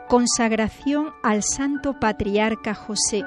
Consagración al Santo Patriarca José.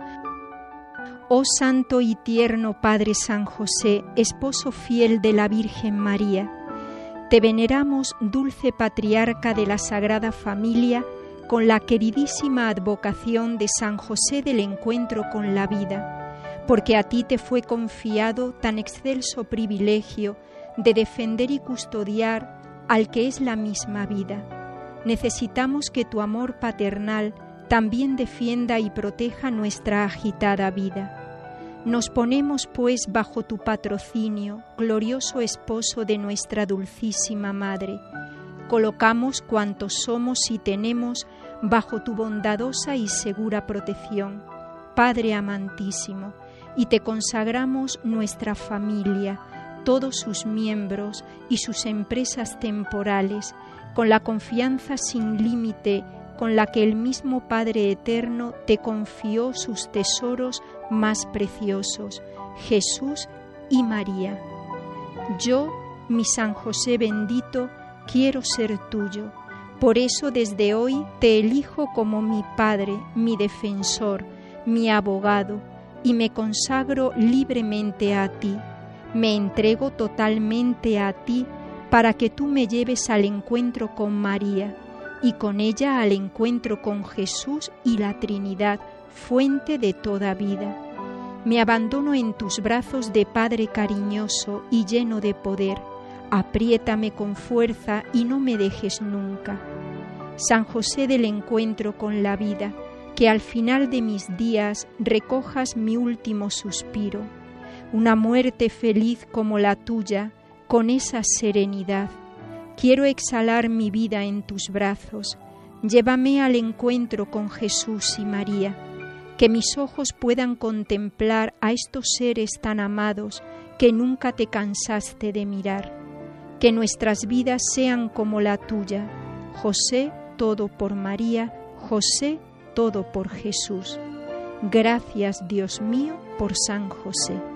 Oh Santo y tierno Padre San José, esposo fiel de la Virgen María, te veneramos, dulce Patriarca de la Sagrada Familia, con la queridísima advocación de San José del Encuentro con la Vida, porque a ti te fue confiado tan excelso privilegio de defender y custodiar al que es la misma vida. Necesitamos que tu amor paternal también defienda y proteja nuestra agitada vida. Nos ponemos, pues, bajo tu patrocinio, glorioso esposo de nuestra dulcísima Madre. Colocamos cuantos somos y tenemos bajo tu bondadosa y segura protección, Padre amantísimo, y te consagramos nuestra familia, todos sus miembros y sus empresas temporales, con la confianza sin límite con la que el mismo Padre Eterno te confió sus tesoros más preciosos, Jesús y María. Yo, mi San José bendito, quiero ser tuyo. Por eso desde hoy te elijo como mi Padre, mi defensor, mi abogado, y me consagro libremente a ti. Me entrego totalmente a ti para que tú me lleves al encuentro con María y con ella al encuentro con Jesús y la Trinidad, fuente de toda vida. Me abandono en tus brazos de Padre cariñoso y lleno de poder. Apriétame con fuerza y no me dejes nunca. San José del Encuentro con la Vida, que al final de mis días recojas mi último suspiro, una muerte feliz como la tuya, con esa serenidad. Quiero exhalar mi vida en tus brazos. Llévame al encuentro con Jesús y María, que mis ojos puedan contemplar a estos seres tan amados que nunca te cansaste de mirar. Que nuestras vidas sean como la tuya. José, todo por María. José, todo por Jesús. Gracias, Dios mío, por San José.